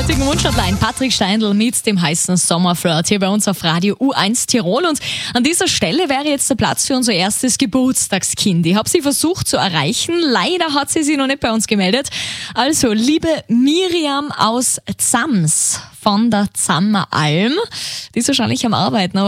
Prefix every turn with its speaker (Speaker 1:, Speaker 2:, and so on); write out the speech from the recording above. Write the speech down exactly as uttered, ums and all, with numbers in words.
Speaker 1: heutigen Wunschhotline Patrick Steindl mit dem heißen Sommerflirt hier bei uns auf Radio U eins Tirol. Und an dieser Stelle wäre jetzt der Platz für unser erstes Geburtstagskind. Ich habe sie versucht zu erreichen. Leider hat sie sich noch nicht bei uns gemeldet. Also, liebe Miriam aus Zams von der Zammer Alm, die ist wahrscheinlich am Arbeiten. Aber